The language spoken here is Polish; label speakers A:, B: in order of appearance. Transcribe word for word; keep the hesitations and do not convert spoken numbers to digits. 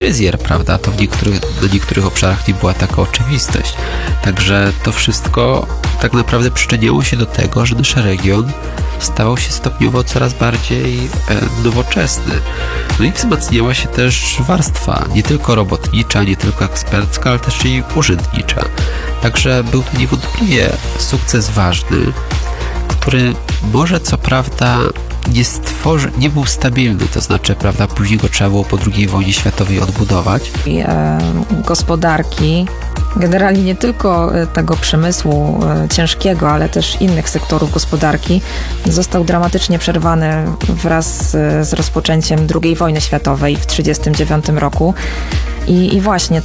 A: fryzjer, prawda? To w niektórych, na niektórych obszarach nie była taka oczywistość. Także to wszystko tak naprawdę przyczyniało się do tego, że nasz region stawał się stopniowo coraz bardziej e, nowoczesny. No i wzmacniała się też warstwa, nie tylko robotnicza, nie tylko ekspercka, ale też i urzędnicza. Także był to niewątpliwie sukces ważny, który może co prawda nie stworzy, nie był stabilny, to znaczy, prawda, później go trzeba było po drugiej wojnie światowej odbudować.
B: I, e, gospodarki, generalnie nie tylko tego przemysłu e, ciężkiego, ale też innych sektorów gospodarki został dramatycznie przerwany wraz z, z rozpoczęciem drugiej wojny światowej w tysiąc dziewięćset trzydziestym dziewiątym roku. I, I właśnie